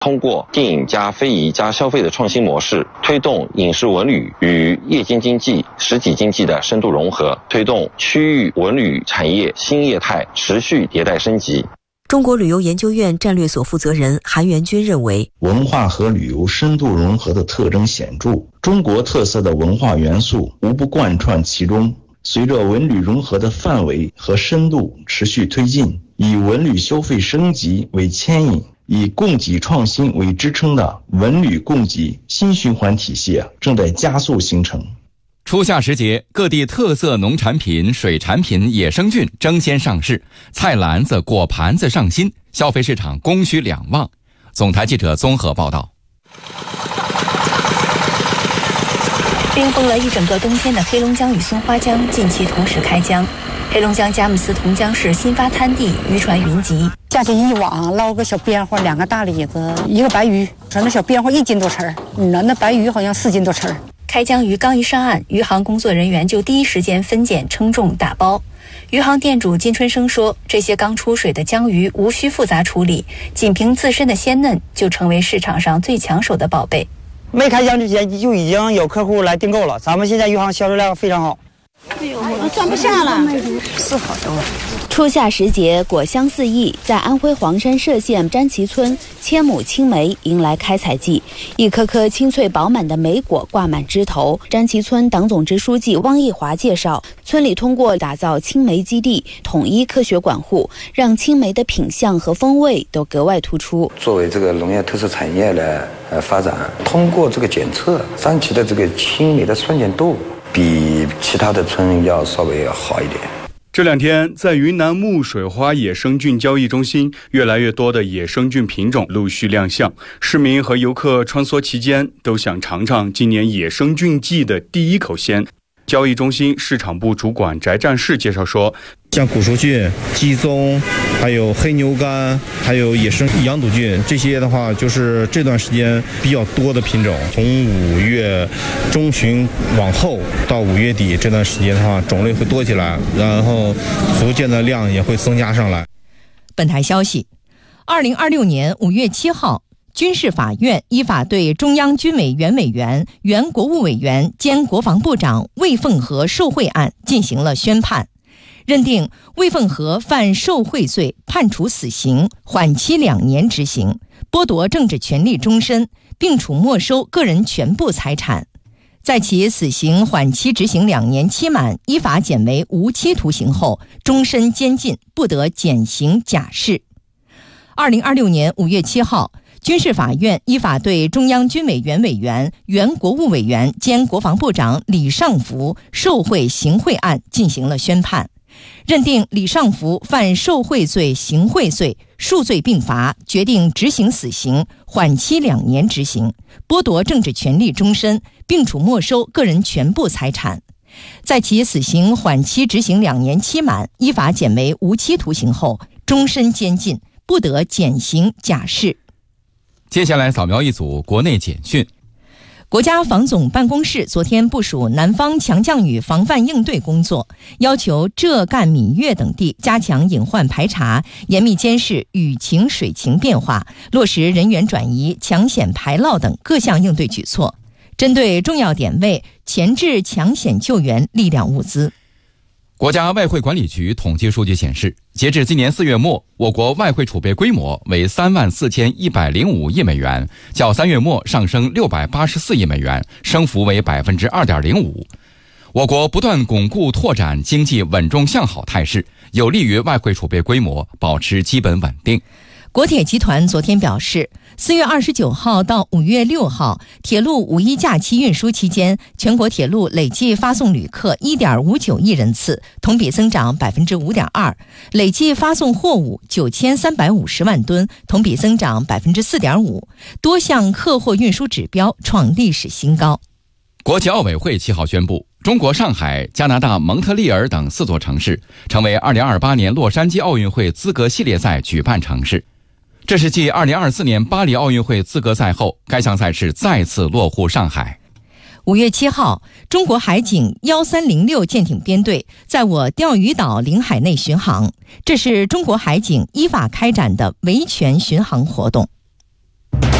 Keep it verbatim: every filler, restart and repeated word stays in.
通过电影加非遗加消费的创新模式，推动影视文旅与夜间经济、实体经济的深度融合，推动区域文旅产业新业态持续迭代升级。 中国旅游研究院战略所负责人韩元军认为， 文化和旅游深度融合的特征显著，中国特色的文化元素无不贯穿其中。随着文旅融合的范围和深度持续推进，以文旅消费升级为牵引，以供给创新为支撑的文旅供给新循环体系正在加速形成。 初夏时节，各地特色农产品、水产品、野生菌争先上市，菜篮子、果盘子上新，消费市场供需两旺。总台记者综合报道。 冰封了一整个冬天的黑龙江与松花江近期同时开江。黑龙江佳木斯同江市新发滩地渔船云集， 下去一网捞个小边花，两个大李子，一个白鱼，说那小边花一斤多吃儿，嗯那白鱼好像四斤多吃儿。 开江鱼刚一上岸，渔行工作人员就第一时间分拣、称重、打包。渔行店主金春生说，这些刚出水的江鱼无需复杂处理，仅凭自身的鲜嫩就成为市场上最抢手的宝贝。 没开江之前就已经有客户来订购了，咱们现在渔行销售量非常好。 哎呦，我都装不下了， 是好多。 初夏时节，果香四溢，在安徽黄山歙县詹旗村，千亩青梅迎来开采季，一颗颗清脆饱满的梅果挂满枝头。詹旗村党总支书记汪义华介绍，村里通过打造青梅基地，统一科学管护，让青梅的品相和风味都格外突出。 作为这个农业特色产业的呃发展，通过这个检测，张旗的这个青梅的酸碱度比其他的村要稍微好一点。 这两天，在云南木水花野生菌交易中心，越来越多的野生菌品种陆续亮相。市民和游客穿梭其间，都想尝尝今年野生菌季的第一口鲜。交易中心市场部主管翟战士介绍说， 像古熟菌、鸡枞，还有黑牛肝，还有野生羊肚菌，这些的话就是这段时间比较多的品种。从五月中旬往后到五月底这段时间的话，种类会多起来，然后逐渐的量也会增加上来。 本台消息，二零二六年五月七号，军事法院依法对中央军委原委员、原国务委员兼国防部长魏凤和受贿案进行了宣判，认定魏凤和犯受贿罪，判处死刑，缓期两年执行，剥夺政治权利终身，并处没收个人全部财产。在其死刑缓期执行两年期满，依法减为无期徒刑后，终身监禁，不得减刑假释。二零二六年五月七号，军事法院依法对中央军委原委员、原国务委员兼国防部长李尚福受贿行贿案进行了宣判，认定李尚福犯受贿罪、行贿罪，数罪并罚，决定执行死刑，缓期两年执行，剥夺政治权利终身，并处没收个人全部财产。在其死刑缓期执行两年期满，依法减为无期徒刑后，终身监禁，不得减刑假释。 接下来扫描一组国内简讯。 国家防总办公室昨天部署南方强降雨防范应对工作，要求浙赣闽粤等地加强隐患排查，严密监视雨情水情变化，落实人员转移、抢险排涝等各项应对举措，针对重要点位前置抢险救援力量物资。 国家外汇管理局统计数据显示，截至今年四月末，我国外汇储备规模为三万四千一百零五亿美元，较三月末上升六百八十四亿美元，升幅为百分之二点零五。我国不断巩固拓展经济稳中向好态势，有利于外汇储备规模保持基本稳定。 国铁集团昨天表示，四月二十九号到五月六号，铁路五一假期运输期间，全国铁路累计发送旅客 一点五九亿人次，同比增长 百分之五点二， 累计发送货物九千三百五十万吨，同比增长 百分之四点五， 多项客货运输指标创历史新高。 国际奥委会七号宣布，中国上海、加拿大蒙特利尔等四座城市成为二零二八年洛杉矶奥运会资格系列赛举办城市。这是继二零二四年巴黎奥运会资格赛后，该项赛事再次落户上海。 五月七号，中国海警一三零六舰艇编队在我钓鱼岛领海内巡航，这是中国海警依法开展的维权巡航活动。